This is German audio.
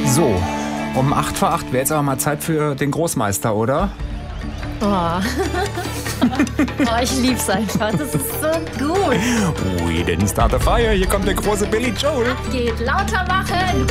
So, um 8 vor 8 wäre jetzt aber mal Zeit für den Großmeister, oder? Oh. Oh, ich lieb's einfach. Das ist so gut. We didn't start a fire. Hier kommt der große Billy Joel. Geht lauter machen.